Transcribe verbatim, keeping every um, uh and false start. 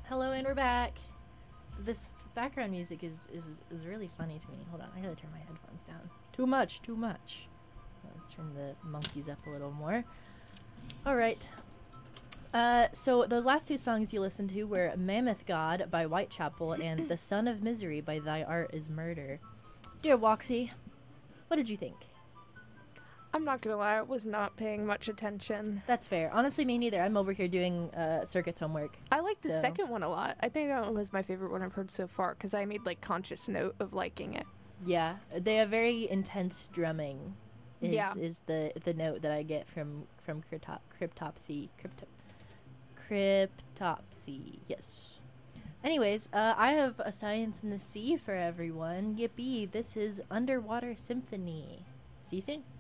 Hello, and we're back. This background music is, is is really funny to me. Hold on, I gotta turn my headphones down. Too much, too much. Let's turn the monkeys up a little more. All right. Uh, so those last two songs you listened to were Mammoth God by Whitechapel and The Son of Misery by Thy Art is Murder. Dear Woxy, what did you think? I'm not gonna lie, I was not paying much attention. That's fair. Honestly, me neither. I'm over here doing uh, circuits homework. I like the So- second one a lot. I think that one was my favorite one I've heard so far because I made like conscious note of liking it. Yeah, they have very intense drumming. Is, Yeah. is the the note that I get from from cryptop, cryptopsy crypto, cryptopsy. Yes. Anyways, uh, I have a Science in the Sea for everyone. Yippee! This is Underwater Symphony. See you soon.